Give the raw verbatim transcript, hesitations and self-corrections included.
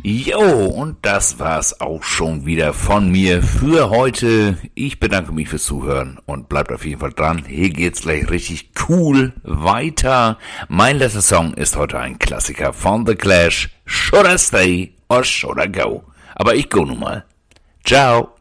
Jo, und das war's auch schon wieder von mir für heute. Ich bedanke mich fürs Zuhören und bleibt auf jeden Fall dran. Hier geht's gleich richtig cool weiter. Mein letzter Song ist heute ein Klassiker von The Clash. Should I stay or should I go? Aber ich go nun mal. Ciao.